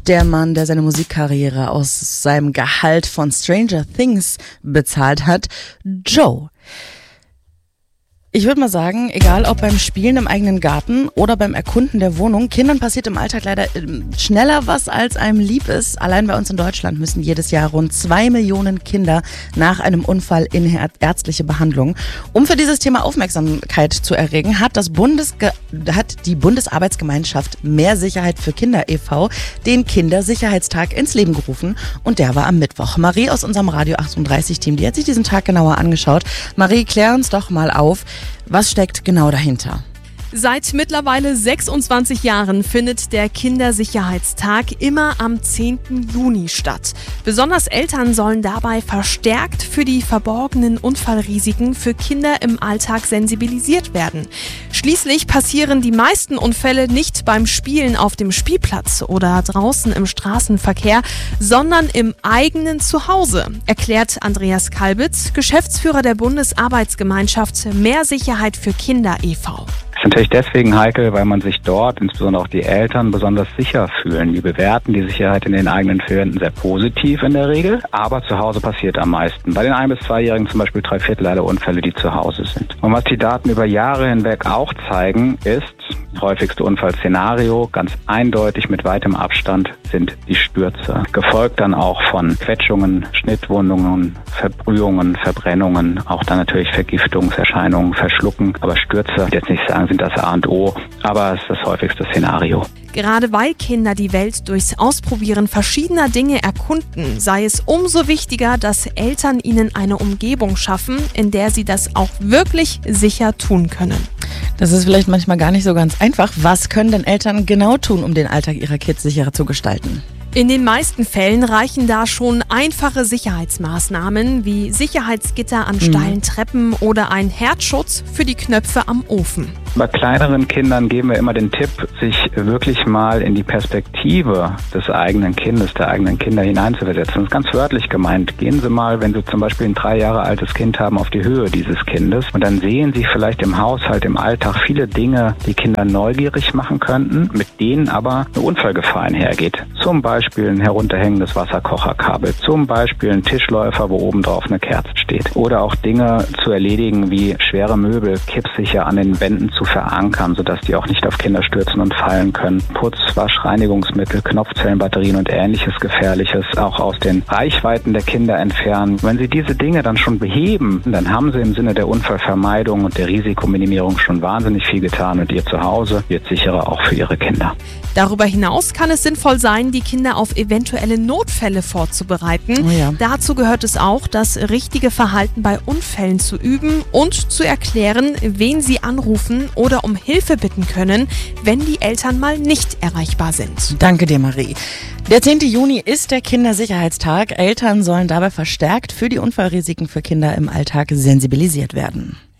Der Mann, der seine Musikkarriere aus seinem Gehalt von Stranger Things bezahlt hat, Joe. Ich würde mal sagen, egal ob beim Spielen im eigenen Garten oder beim Erkunden der Wohnung, Kindern passiert im Alltag leider schneller was, als einem lieb ist. Allein bei uns in Deutschland müssen jedes Jahr rund 2 Millionen Kinder nach einem Unfall in ärztliche Behandlung. Um für dieses Thema Aufmerksamkeit zu erregen, hat die Bundesarbeitsgemeinschaft Mehr Sicherheit für Kinder e.V. den Kindersicherheitstag ins Leben gerufen. Und der war am Mittwoch. Marie aus unserem Radio 38-Team, die hat sich diesen Tag genauer angeschaut. Marie, klär uns doch mal auf. Was steckt genau dahinter? Seit mittlerweile 26 Jahren findet der Kindersicherheitstag immer am 10. Juni statt. Besonders Eltern sollen dabei verstärkt für die verborgenen Unfallrisiken für Kinder im Alltag sensibilisiert werden. Schließlich passieren die meisten Unfälle nicht beim Spielen auf dem Spielplatz oder draußen im Straßenverkehr, sondern im eigenen Zuhause, erklärt Andreas Kalbitz, Geschäftsführer der Bundesarbeitsgemeinschaft Mehr Sicherheit für Kinder e.V. Das ist natürlich deswegen heikel, weil man sich dort, insbesondere auch die Eltern, besonders sicher fühlen. Die bewerten die Sicherheit in den eigenen vier Wänden sehr positiv in der Regel, aber zu Hause passiert am meisten. Bei den 1- bis 2-Jährigen zum Beispiel 3/4 aller Unfälle, die zu Hause sind. Und was die Daten über Jahre hinweg auch zeigen, ist, das häufigste Unfallszenario, ganz eindeutig mit weitem Abstand, sind die Stürze. Gefolgt dann auch von Quetschungen, Schnittwundungen, Verbrühungen, Verbrennungen, auch dann natürlich Vergiftungserscheinungen, Verschlucken. Aber Stürze, ich will jetzt nicht sagen, sind das A und O, aber es ist das häufigste Szenario. Gerade weil Kinder die Welt durchs Ausprobieren verschiedener Dinge erkunden, sei es umso wichtiger, dass Eltern ihnen eine Umgebung schaffen, in der sie das auch wirklich sicher tun können. Das ist vielleicht manchmal gar nicht so ganz einfach. Was können denn Eltern genau tun, um den Alltag ihrer Kids sicherer zu gestalten? In den meisten Fällen reichen da schon einfache Sicherheitsmaßnahmen wie Sicherheitsgitter an steilen Treppen oder ein Herzschutz für die Knöpfe am Ofen. Bei kleineren Kindern geben wir immer den Tipp, sich wirklich mal in die Perspektive des eigenen Kindes, der eigenen Kinder hineinzuversetzen. Das ist ganz wörtlich gemeint. Gehen Sie mal, wenn Sie zum Beispiel ein 3 Jahre altes Kind haben, auf die Höhe dieses Kindes und dann sehen Sie vielleicht im Haushalt, im Alltag viele Dinge, die Kinder neugierig machen könnten, mit denen aber eine Unfallgefahr einhergeht. Zum Beispiel ein herunterhängendes Wasserkocherkabel, zum Beispiel ein Tischläufer, wo oben drauf eine Kerze steht. Oder auch Dinge zu erledigen, wie schwere Möbel kippsicher an den Wänden zu verankern, sodass die auch nicht auf Kinder stürzen und fallen können. Putz, Wasch, Reinigungsmittel, Knopfzellenbatterien und ähnliches Gefährliches auch aus den Reichweiten der Kinder entfernen. Wenn Sie diese Dinge dann schon beheben, dann haben Sie im Sinne der Unfallvermeidung und der Risikominimierung schon wahnsinnig viel getan und Ihr Zuhause wird sicherer auch für Ihre Kinder. Darüber hinaus kann es sinnvoll sein, die Kinder auf eventuelle Notfälle vorzubereiten. Oh ja. Dazu gehört es auch, das richtige Verhalten bei Unfällen zu üben und zu erklären, wen sie anrufen oder um Hilfe bitten können, wenn die Eltern mal nicht erreichbar sind. Danke dir, Marie. Der 10. Juni ist der Kindersicherheitstag. Eltern sollen dabei verstärkt für die Unfallrisiken für Kinder im Alltag sensibilisiert werden.